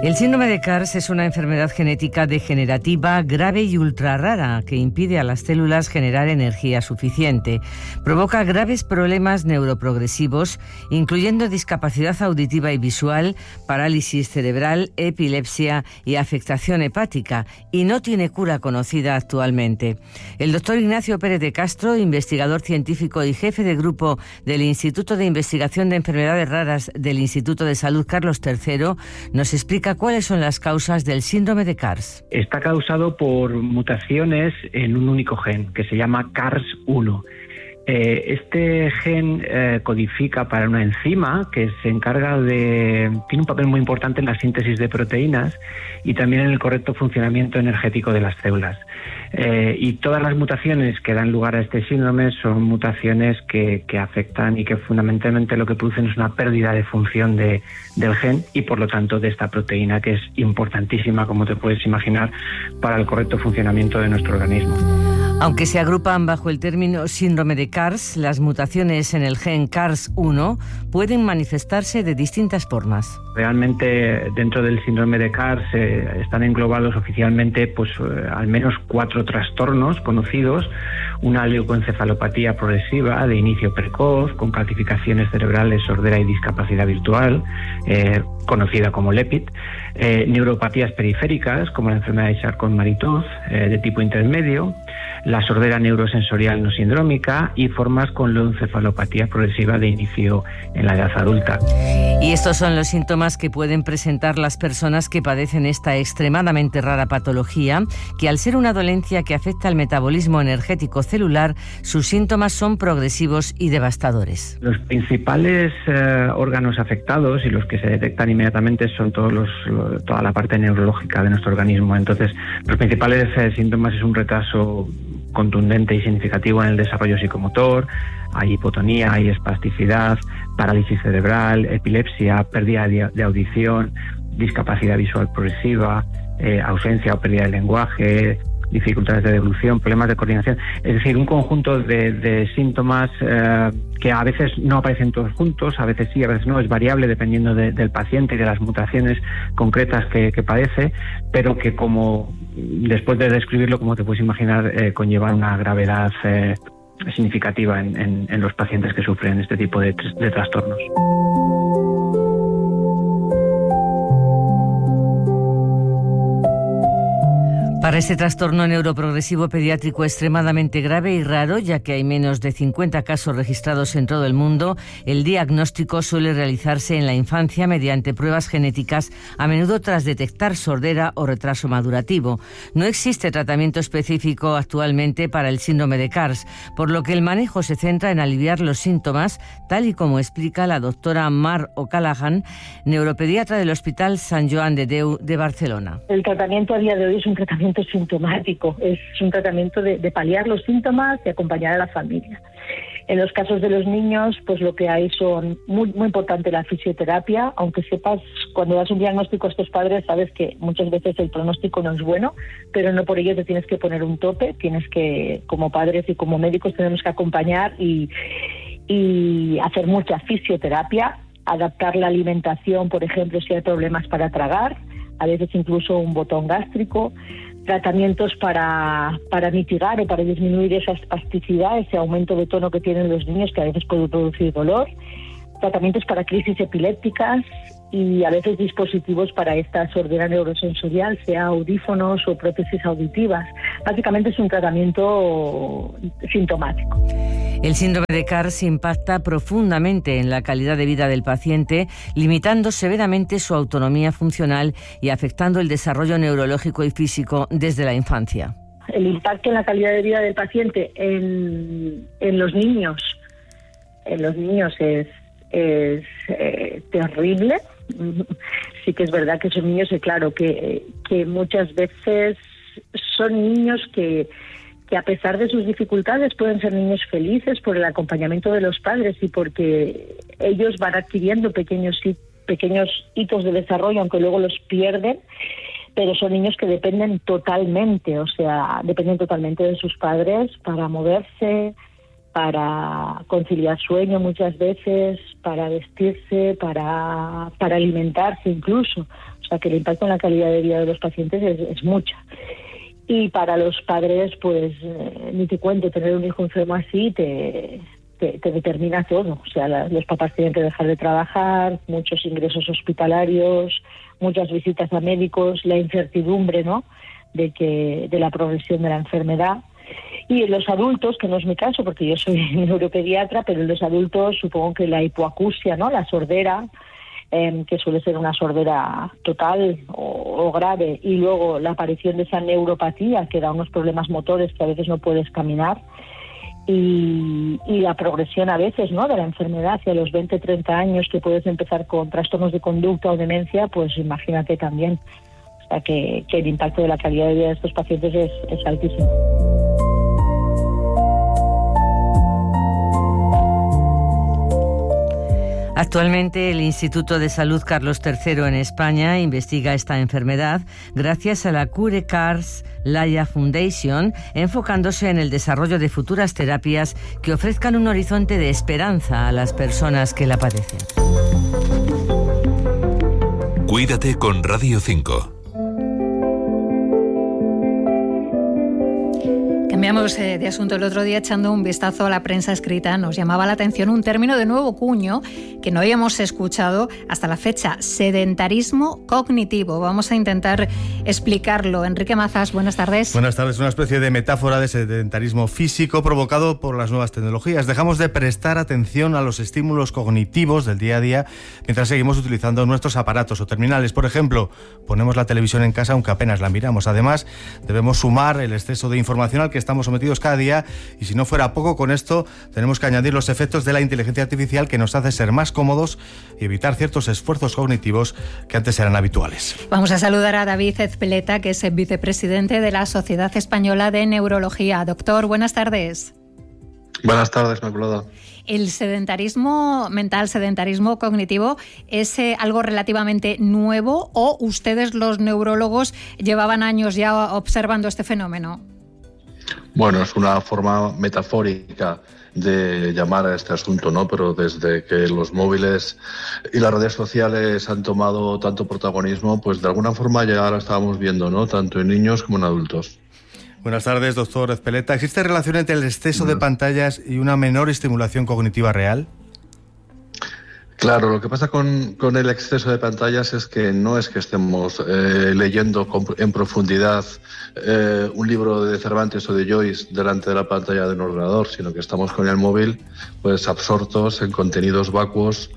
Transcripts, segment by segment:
El síndrome de CARS es una enfermedad genética degenerativa grave y ultrarrara que impide a las células generar energía suficiente. Provoca graves problemas neuroprogresivos, incluyendo discapacidad auditiva y visual, parálisis cerebral, epilepsia y afectación hepática, y no tiene cura conocida actualmente. El doctor Ignacio Pérez de Castro, investigador científico y jefe de grupo del Instituto de Investigación de Enfermedades Raras del Instituto de Salud Carlos III, nos explica cuáles son las causas del síndrome de CARS. Está causado por mutaciones en un único gen, que se llama CARS1. Este gen codifica para una enzima que se encarga tiene un papel muy importante en la síntesis de proteínas y también en el correcto funcionamiento energético de las células. Y todas las mutaciones que dan lugar a este síndrome son mutaciones que afectan y que fundamentalmente lo que producen es una pérdida de función del gen y por lo tanto de esta proteína, que es importantísima, como te puedes imaginar, para el correcto funcionamiento de nuestro organismo. Aunque se agrupan bajo el término síndrome de CARS, las mutaciones en el gen CARS1 pueden manifestarse de distintas formas. Realmente dentro del síndrome de CARS están englobados oficialmente al menos 4 trastornos conocidos: una leucoencefalopatía progresiva de inicio precoz con calcificaciones cerebrales, sordera y discapacidad virtual, conocida como LEPID, neuropatías periféricas como la enfermedad de Charcot-Marie-Tooth de tipo intermedio, la sordera neurosensorial no sindrómica y formas con leucoencefalopatía progresiva de inicio en la edad adulta. Y estos son los síntomas que pueden presentar las personas que padecen esta extremadamente rara patología, que al ser una dolencia que afecta al metabolismo energético celular, sus síntomas son progresivos y devastadores. Los principales órganos afectados y los que se detectan inmediatamente son toda la parte neurológica de nuestro organismo. Entonces, los principales síntomas es un retraso contundente y significativo en el desarrollo psicomotor, hay hipotonía, hay espasticidad, parálisis cerebral, epilepsia, pérdida de audición, discapacidad visual progresiva, ausencia o pérdida de lenguaje, dificultades de deglución, problemas de coordinación. Es decir, un conjunto de síntomas que a veces no aparecen todos juntos, a veces sí, a veces no, es variable dependiendo del paciente y de las mutaciones concretas que padece, pero que, como después de describirlo, como te puedes imaginar, conlleva una gravedad significativa en los pacientes que sufren este tipo de trastornos. Para este trastorno neuroprogresivo pediátrico extremadamente grave y raro, ya que hay menos de 50 casos registrados en todo el mundo, el diagnóstico suele realizarse en la infancia mediante pruebas genéticas, a menudo tras detectar sordera o retraso madurativo. No existe tratamiento específico actualmente para el síndrome de CARS, por lo que el manejo se centra en aliviar los síntomas, tal y como explica la doctora Mar O'Callaghan, neuropediatra del Hospital Sant Joan de Déu de Barcelona. El tratamiento a día de hoy es un tratamiento sintomático, es un tratamiento de paliar los síntomas y acompañar a la familia. En los casos de los niños, pues lo que hay son muy importante la fisioterapia, aunque sepas, cuando das un diagnóstico a estos padres, sabes que muchas veces el pronóstico no es bueno, pero no por ello te tienes que poner un tope, tienes que, como padres y como médicos, tenemos que acompañar y hacer mucha fisioterapia, adaptar la alimentación, por ejemplo, si hay problemas para tragar, a veces incluso un botón gástrico, tratamientos para mitigar o para disminuir esa espasticidad, ese aumento de tono que tienen los niños, que a veces puede producir dolor, tratamientos para crisis epilépticas y a veces dispositivos para esta sordera neurosensorial, sea audífonos o prótesis auditivas. Básicamente es un tratamiento sintomático. El síndrome de CARS impacta profundamente en la calidad de vida del paciente, limitando severamente su autonomía funcional y afectando el desarrollo neurológico y físico desde la infancia. El impacto en la calidad de vida del paciente en los niños es terrible. Sí que es verdad que son niños, claro, que muchas veces son niños que a pesar de sus dificultades pueden ser niños felices por el acompañamiento de los padres y porque ellos van adquiriendo pequeños hitos de desarrollo, aunque luego los pierden, pero son niños que dependen totalmente de sus padres para moverse, para conciliar sueño muchas veces, para vestirse, para alimentarse incluso. O sea que el impacto en la calidad de vida de los pacientes es mucha. Y para los padres, pues ni te cuento, tener un hijo enfermo así te determina todo. O sea, los papás tienen que dejar de trabajar, muchos ingresos hospitalarios, muchas visitas a médicos, la incertidumbre, ¿no?, de la progresión de la enfermedad. Y en los adultos, que no es mi caso porque yo soy neuropediatra, pero en los adultos supongo que la hipoacusia, ¿no?, la sordera, que suele ser una sordera total o grave, y luego la aparición de esa neuropatía que da unos problemas motores que a veces no puedes caminar, y la progresión a veces, ¿no?, de la enfermedad hacia los 20-30 años, que puedes empezar con trastornos de conducta o demencia, pues imagínate también. O sea que el impacto de la calidad de vida de estos pacientes es altísimo. Actualmente el Instituto de Salud Carlos III en España investiga esta enfermedad gracias a la Cure Cars Laya Foundation, enfocándose en el desarrollo de futuras terapias que ofrezcan un horizonte de esperanza a las personas que la padecen. Cuídate con Radio 5. Cambiamos de asunto. El otro día, echando un vistazo a la prensa escrita, nos llamaba la atención un término de nuevo cuño que no habíamos escuchado hasta la fecha: sedentarismo cognitivo. Vamos a intentar explicarlo. Enrique Mazas, buenas tardes. Buenas tardes. Una especie de metáfora de sedentarismo físico provocado por las nuevas tecnologías. Dejamos de prestar atención a los estímulos cognitivos del día a día mientras seguimos utilizando nuestros aparatos o terminales. Por ejemplo, ponemos la televisión en casa aunque apenas la miramos. Además, debemos sumar el exceso de información al que estamos sometidos cada día, y si no fuera poco con esto, tenemos que añadir los efectos de la inteligencia artificial, que nos hace ser más cómodos y evitar ciertos esfuerzos cognitivos que antes eran habituales. Vamos a saludar a David Ezpeleta, que es vicepresidente de la Sociedad Española de Neurología. Doctor, buenas tardes. Buenas tardes, Inmaculada. ¿El sedentarismo mental, sedentarismo cognitivo, es algo relativamente nuevo, o ustedes, los neurólogos, llevaban años ya observando este fenómeno? Bueno, es una forma metafórica de llamar a este asunto, ¿no? Pero desde que los móviles y las redes sociales han tomado tanto protagonismo, pues de alguna forma ya lo estábamos viendo, ¿no?, tanto en niños como en adultos. Buenas tardes, doctor Ezpeleta. ¿Existe relación entre el exceso de pantallas y una menor estimulación cognitiva real? Claro, lo que pasa con el exceso de pantallas es que no es que estemos leyendo en profundidad un libro de Cervantes o de Joyce delante de la pantalla de un ordenador, sino que estamos con el móvil pues absortos en contenidos vacuos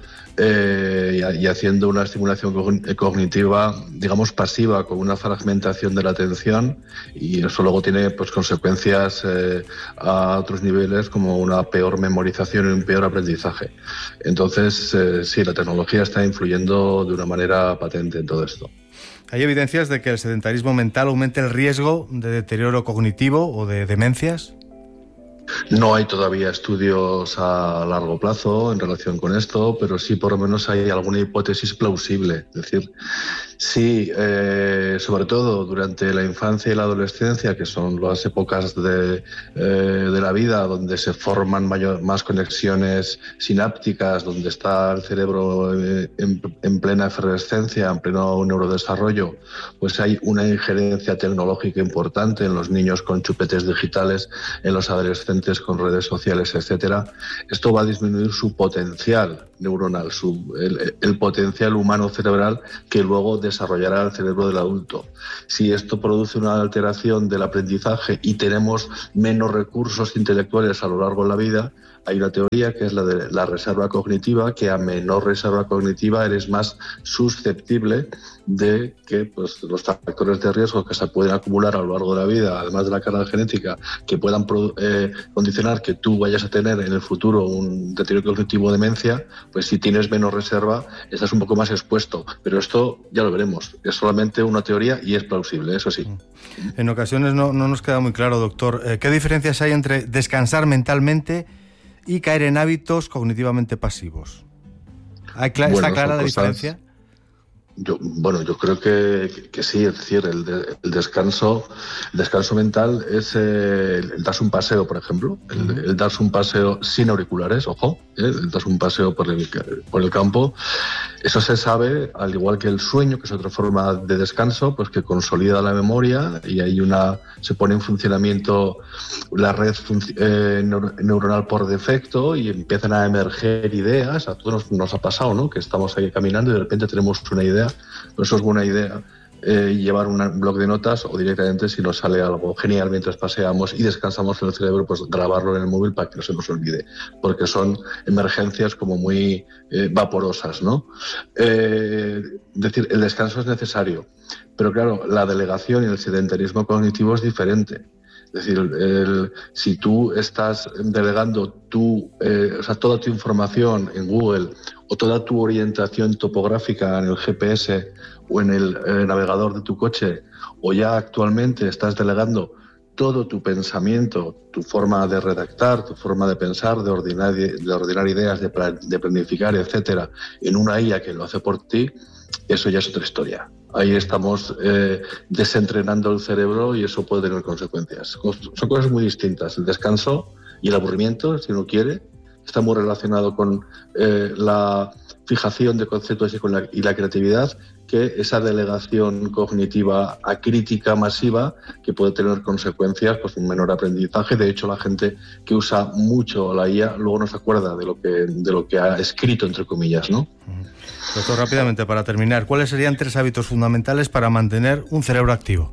y haciendo una estimulación cognitiva, digamos, pasiva, con una fragmentación de la atención, y eso luego tiene pues consecuencias a otros niveles, como una peor memorización y un peor aprendizaje. Entonces, sí, la tecnología está influyendo de una manera patente en todo esto. ¿Hay evidencias de que el sedentarismo mental aumente el riesgo de deterioro cognitivo o de demencias? No hay todavía estudios a largo plazo en relación con esto, pero sí por lo menos hay alguna hipótesis plausible. Es decir, sí, sobre todo durante la infancia y la adolescencia, que son las épocas de la vida donde se forman más conexiones sinápticas, donde está el cerebro en plena efervescencia, en pleno neurodesarrollo, pues hay una injerencia tecnológica importante en los niños con chupetes digitales, en los adolescentes con redes sociales, etcétera. Esto va a disminuir su potencial neuronal, el potencial humano cerebral que luego desarrollará el cerebro del adulto. Si esto produce una alteración del aprendizaje y tenemos menos recursos intelectuales a lo largo de la vida, hay una teoría que es la de la reserva cognitiva, que a menor reserva cognitiva eres más susceptible de que pues, los factores de riesgo que se pueden acumular a lo largo de la vida, además de la carga genética, que puedan condicionar que tú vayas a tener en el futuro un deterioro cognitivo o demencia, pues si tienes menos reserva estás un poco más expuesto. Pero esto ya lo veremos, es solamente una teoría y es plausible, eso sí. En ocasiones no nos queda muy claro, doctor, ¿qué diferencias hay entre descansar mentalmente y caer en hábitos cognitivamente pasivos? ¿Está clara la diferencia? Yo creo que sí, es decir, el descanso mental es el darse un paseo, por ejemplo, el darse un paseo sin auriculares, ojo, el darse un paseo por el campo. Eso se sabe, al igual que el sueño, que es otra forma de descanso, pues que consolida la memoria y hay se pone en funcionamiento la red neuronal por defecto y empiezan a emerger ideas. A todos nos ha pasado, ¿no? Que estamos ahí caminando y de repente tenemos una idea. Eso es buena idea, llevar un bloc de notas o directamente, si nos sale algo genial mientras paseamos y descansamos en el cerebro, pues grabarlo en el móvil para que no se nos olvide, porque son emergencias como muy vaporosas, ¿no? Decir, el descanso es necesario, pero claro, la delegación y el sedentarismo cognitivo es diferente. Es decir, si tú estás delegando toda tu información en Google o toda tu orientación topográfica en el GPS o en el navegador de tu coche, o ya actualmente estás delegando todo tu pensamiento, tu forma de redactar, tu forma de pensar, de ordenar ideas, de planificar, etcétera, en una IA que lo hace por ti, eso ya es otra historia. Ahí estamos desentrenando el cerebro y eso puede tener consecuencias. Son cosas muy distintas. El descanso y el aburrimiento, si uno quiere, está muy relacionado con la fijación de conceptos y la creatividad, que esa delegación cognitiva acrítica masiva que puede tener consecuencias, pues un menor aprendizaje. De hecho, la gente que usa mucho la IA luego no se acuerda de lo que ha escrito, entre comillas, ¿no? Doctor, rápidamente, para terminar, ¿cuáles serían 3 hábitos fundamentales para mantener un cerebro activo?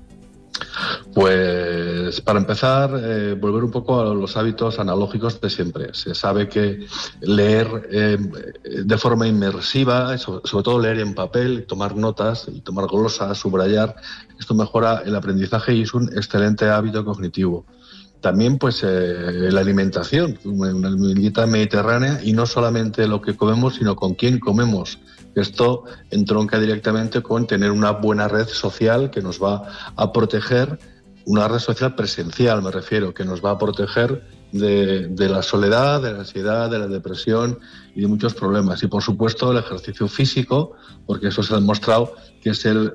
Pues para empezar, volver un poco a los hábitos analógicos de siempre. Se sabe que leer de forma inmersiva, sobre todo leer en papel, tomar notas y tomar glosas, subrayar, esto mejora el aprendizaje y es un excelente hábito cognitivo. También pues la alimentación, una dieta mediterránea y no solamente lo que comemos, sino con quién comemos. Esto entronca directamente con tener una buena red social que nos va a proteger, una red social presencial me refiero, que nos va a proteger de la soledad, de la ansiedad, de la depresión y de muchos problemas. Y por supuesto el ejercicio físico, porque eso se ha demostrado que es el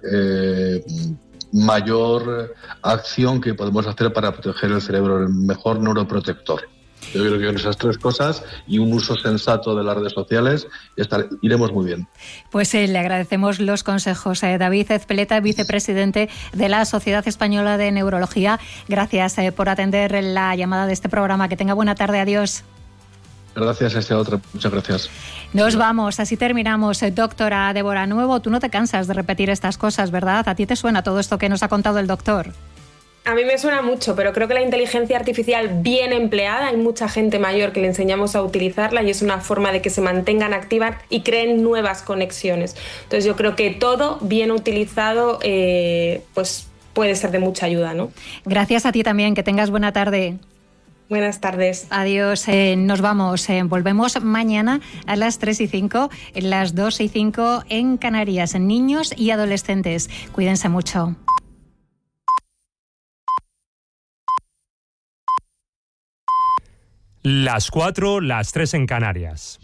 mayor acción que podemos hacer para proteger el cerebro, el mejor neuroprotector. Yo creo que con esas 3 cosas y un uso sensato de las redes sociales iremos muy bien. Pues le agradecemos los consejos. David Ezpeleta, vicepresidente de la Sociedad Española de Neurología. Gracias por atender la llamada de este programa. Que tenga buena tarde. Adiós. Gracias a esta otra. Muchas gracias. Nos vamos, así terminamos. Doctora Débora Nuevo, tú no te cansas de repetir estas cosas, ¿verdad? ¿A ti te suena todo esto que nos ha contado el doctor? A mí me suena mucho, pero creo que la inteligencia artificial bien empleada, hay mucha gente mayor que le enseñamos a utilizarla y es una forma de que se mantengan activas y creen nuevas conexiones. Entonces yo creo que todo bien utilizado pues puede ser de mucha ayuda, ¿no? Gracias a ti también, que tengas buena tarde. Buenas tardes. Adiós. Nos vamos. Volvemos mañana a las 3:05, las 2:05 en Canarias. Niños y adolescentes. Cuídense mucho. Las 4, las 3 en Canarias.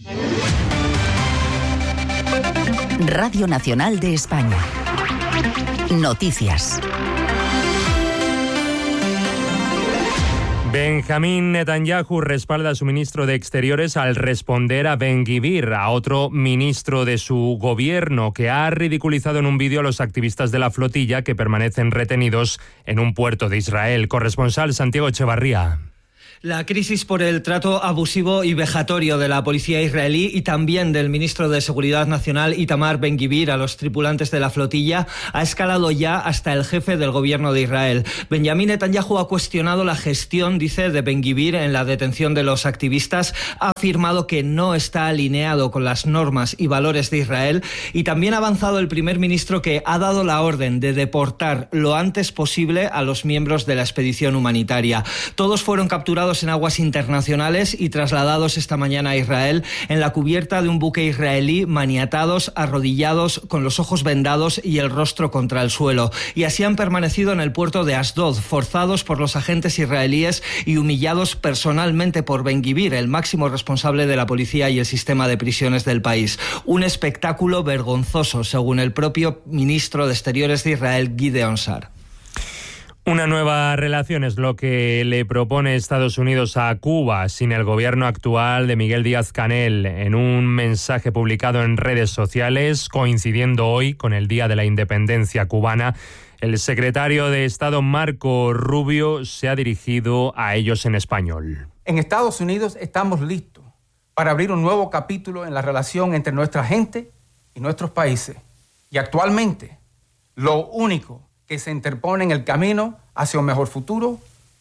Radio Nacional de España. Noticias. Benjamín Netanyahu respalda a su ministro de Exteriores al responder a Ben-Gvir, a otro ministro de su gobierno, que ha ridiculizado en un vídeo a los activistas de la flotilla que permanecen retenidos en un puerto de Israel. Corresponsal Santiago Echevarría. La crisis por el trato abusivo y vejatorio de la policía israelí y también del ministro de Seguridad Nacional Itamar Ben-Gvir a los tripulantes de la flotilla ha escalado ya hasta el jefe del gobierno de Israel. Benjamín Netanyahu ha cuestionado la gestión, dice, de Ben-Gvir en la detención de los activistas, ha afirmado que no está alineado con las normas y valores de Israel y también ha avanzado el primer ministro que ha dado la orden de deportar lo antes posible a los miembros de la expedición humanitaria. Todos fueron capturados capturados en aguas internacionales y trasladados esta mañana a Israel en la cubierta de un buque israelí, maniatados, arrodillados, con los ojos vendados y el rostro contra el suelo. Y así han permanecido en el puerto de Asdod, forzados por los agentes israelíes y humillados personalmente por Ben-Gvir, el máximo responsable de la policía y el sistema de prisiones del país. Un espectáculo vergonzoso, según el propio ministro de Exteriores de Israel, Gideon Sa'ar. Una nueva relación es lo que le propone Estados Unidos a Cuba sin el gobierno actual de Miguel Díaz-Canel. En un mensaje publicado en redes sociales, coincidiendo hoy con el Día de la Independencia cubana, el secretario de Estado Marco Rubio se ha dirigido a ellos en español. En Estados Unidos estamos listos para abrir un nuevo capítulo en la relación entre nuestra gente y nuestros países. Y actualmente, lo único que se interpone en el camino hacia un mejor futuro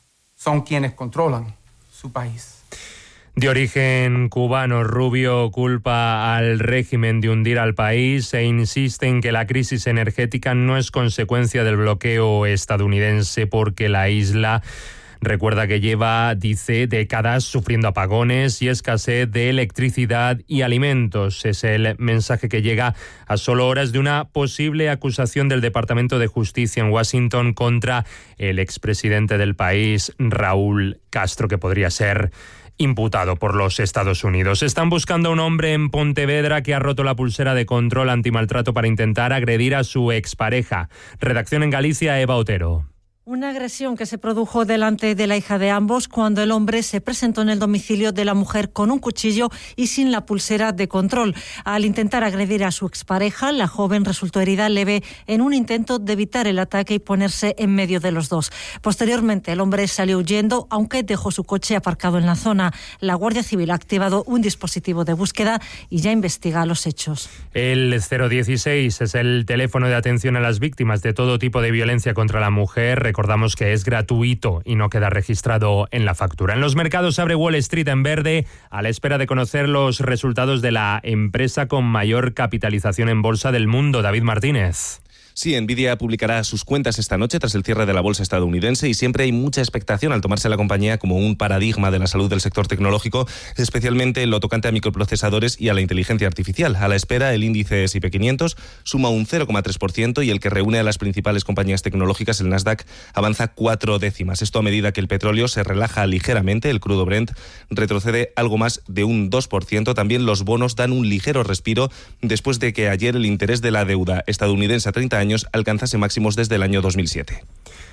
son quienes controlan su país. De origen cubano, Rubio culpa al régimen de hundir al país e insiste en que la crisis energética no es consecuencia del bloqueo estadounidense porque la isla recuerda que lleva, dice, décadas sufriendo apagones y escasez de electricidad y alimentos. Es el mensaje que llega a solo horas de una posible acusación del Departamento de Justicia en Washington contra el expresidente del país, Raúl Castro, que podría ser imputado por los Estados Unidos. Están buscando a un hombre en Pontevedra que ha roto la pulsera de control antimaltrato para intentar agredir a su expareja. Redacción en Galicia, Eva Otero. Una agresión que se produjo delante de la hija de ambos cuando el hombre se presentó en el domicilio de la mujer con un cuchillo y sin la pulsera de control. Al intentar agredir a su expareja, la joven resultó herida leve en un intento de evitar el ataque y ponerse en medio de los dos. Posteriormente, el hombre salió huyendo, aunque dejó su coche aparcado en la zona. La Guardia Civil ha activado un dispositivo de búsqueda y ya investiga los hechos. El 016 es el teléfono de atención a las víctimas de todo tipo de violencia contra la mujer. Recordamos que es gratuito y no queda registrado en la factura. En los mercados abre Wall Street en verde a la espera de conocer los resultados de la empresa con mayor capitalización en bolsa del mundo. David Martínez. Sí, Nvidia publicará sus cuentas esta noche tras el cierre de la bolsa estadounidense y siempre hay mucha expectación al tomarse la compañía como un paradigma de la salud del sector tecnológico, especialmente en lo tocante a microprocesadores y a la inteligencia artificial. A la espera, el índice S&P 500 suma un 0,3% y el que reúne a las principales compañías tecnológicas, el Nasdaq, avanza 4 décimas. Esto a medida que el petróleo se relaja ligeramente, el crudo Brent retrocede algo más de un 2%. También los bonos dan un ligero respiro después de que ayer el interés de la deuda estadounidense a 30 años alcanzase máximos desde el año 2007.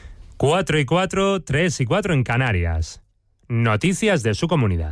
4 y 4, 3 y 4 en Canarias. Noticias de su comunidad.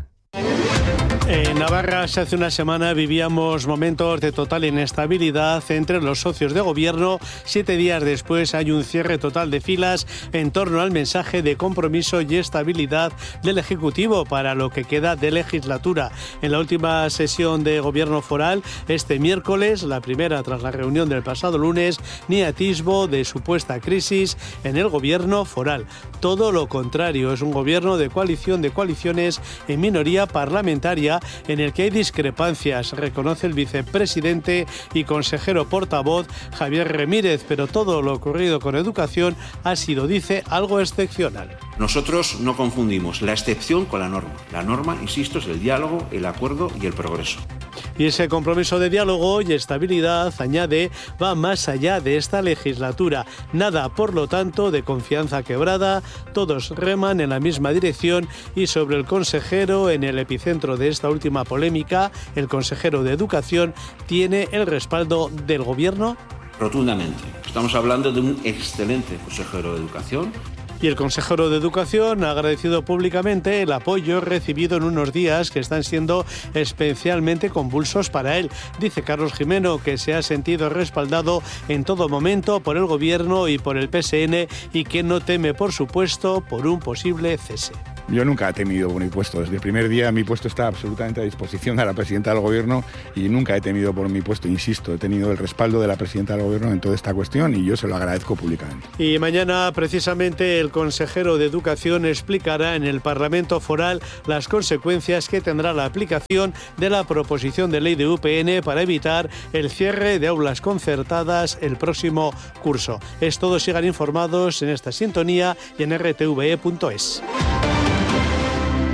En Navarra, hace una semana vivíamos momentos de total inestabilidad entre los socios de gobierno. 7 días después hay un cierre total de filas en torno al mensaje de compromiso y estabilidad del Ejecutivo para lo que queda de legislatura. En la última sesión de gobierno foral, este miércoles, la primera tras la reunión del pasado lunes, ni atisbo de supuesta crisis en el gobierno foral. Todo lo contrario, es un gobierno de coalición de coaliciones en minoría parlamentaria en el que hay discrepancias, reconoce el vicepresidente y consejero portavoz Javier Remírez, pero todo lo ocurrido con educación ha sido, dice, algo excepcional. Nosotros no confundimos la excepción con la norma. La norma, insisto, es el diálogo, el acuerdo y el progreso. Y ese compromiso de diálogo y estabilidad, añade, va más allá de esta legislatura. Nada, por lo tanto, de confianza quebrada, todos reman en la misma dirección y sobre el consejero, en el epicentro de esta última polémica, el consejero de Educación, ¿tiene el respaldo del Gobierno? Rotundamente. Estamos hablando de un excelente consejero de Educación. Y el consejero de Educación ha agradecido públicamente el apoyo recibido en unos días que están siendo especialmente convulsos para él. Dice Carlos Jimeno que se ha sentido respaldado en todo momento por el Gobierno y por el PSN y que no teme, por supuesto, por un posible cese. Yo nunca he temido por mi puesto. Desde el primer día mi puesto está absolutamente a disposición de la presidenta del Gobierno y nunca he temido por mi puesto. Insisto, he tenido el respaldo de la presidenta del Gobierno en toda esta cuestión y yo se lo agradezco públicamente. Y mañana, precisamente, el consejero de Educación explicará en el Parlamento Foral las consecuencias que tendrá la aplicación de la proposición de ley de UPN para evitar el cierre de aulas concertadas el próximo curso. Es todo, sigan informados en esta sintonía y en rtve.es.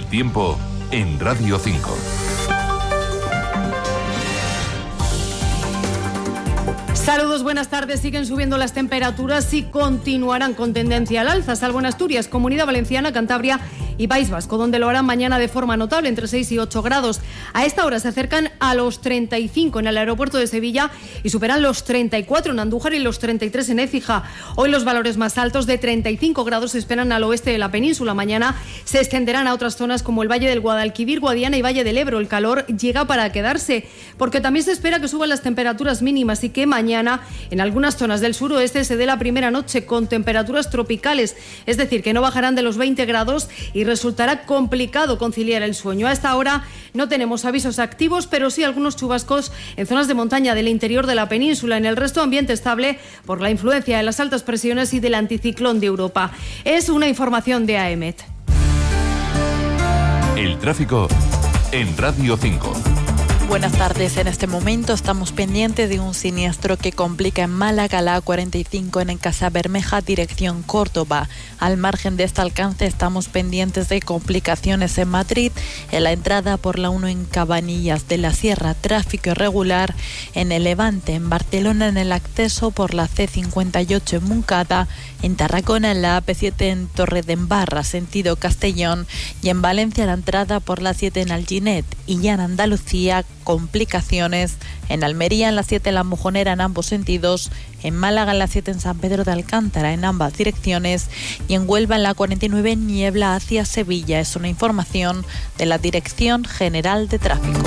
tiempo en Radio 5. Saludos, buenas tardes. Siguen subiendo las temperaturas y continuarán con tendencia al alza, salvo en Asturias, Comunidad Valenciana, Cantabria y País Vasco, donde lo harán mañana de forma notable, entre 6 y 8 grados. A esta hora se acercan a los 35 en el aeropuerto de Sevilla y superan los 34 en Andújar y los 33 en Écija. Hoy los valores más altos de 35 grados se esperan al oeste de la península. Mañana se extenderán a otras zonas como el Valle del Guadalquivir, Guadiana y Valle del Ebro. El calor llega para quedarse, porque también se espera que suban las temperaturas mínimas y que mañana en algunas zonas del suroeste se dé la primera noche con temperaturas tropicales, es decir, que no bajarán de los 20 grados y resultará complicado conciliar el sueño. A esta hora no tenemos avisos activos, pero sí algunos chubascos en zonas de montaña del interior de la península. En el resto, ambiente estable por la influencia de las altas presiones y del anticiclón de Europa. Es una información de AEMET. El tráfico en Radio 5. Buenas tardes. En este momento estamos pendientes de un siniestro que complica en Málaga la A45 en Casabermeja, dirección Córdoba. Al margen de este alcance estamos pendientes de complicaciones en Madrid, en la entrada por la 1 en Cabanillas de la Sierra, tráfico irregular en el Levante, en Barcelona en el acceso por la C58 en Moncada, en Tarragona en la AP7 en Torredembarra, sentido Castellón, y en Valencia la entrada por la 7 en Alginet, y ya en Andalucía complicaciones en Almería en la 7 en la Mojonera en ambos sentidos, en Málaga en la 7 en San Pedro de Alcántara en ambas direcciones y en Huelva en la 49 en niebla hacia Sevilla. Es una información de la Dirección General de Tráfico.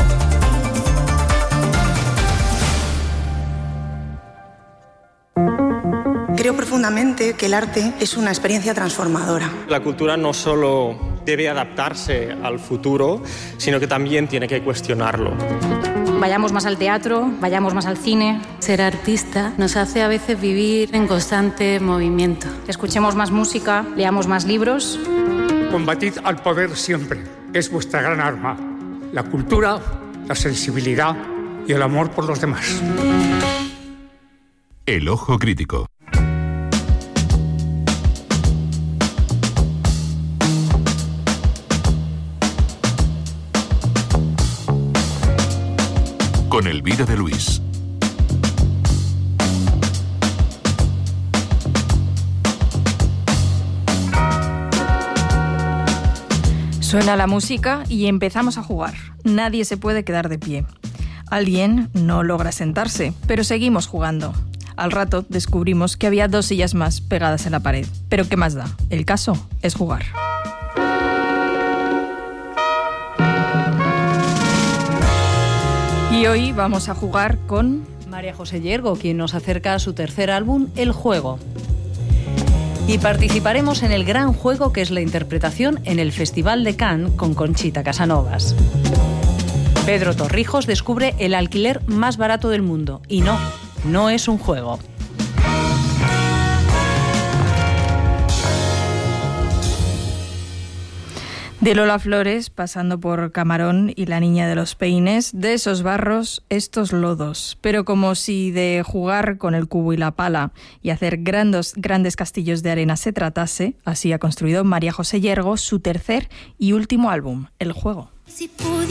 Creo profundamente que el arte es una experiencia transformadora. La cultura no solo debe adaptarse al futuro, sino que también tiene que cuestionarlo. Vayamos más al teatro, vayamos más al cine. Ser artista nos hace a veces vivir en constante movimiento. Escuchemos más música, leamos más libros. Combatid al poder siempre, es vuestra gran arma. La cultura, la sensibilidad y el amor por los demás. El ojo crítico. Con Elvira de Luis. Suena la música y empezamos a jugar. Nadie se puede quedar de pie. Alguien no logra sentarse, pero seguimos jugando. Al rato descubrimos que había 2 sillas más pegadas en la pared. Pero ¿qué más da? El caso es jugar. Y hoy vamos a jugar con María José Yergo, quien nos acerca a su tercer álbum, El Juego. Y participaremos en el gran juego que es la interpretación en el Festival de Cannes con Conchita Casanovas. Pedro Torrijos descubre el alquiler más barato del mundo. Y no es un juego. De Lola Flores, pasando por Camarón y La niña de los peines, de esos barros, estos lodos. Pero como si de jugar con el cubo y la pala y hacer grandes castillos de arena se tratase, así ha construido María José Yergo su tercer y último álbum, El Juego. Si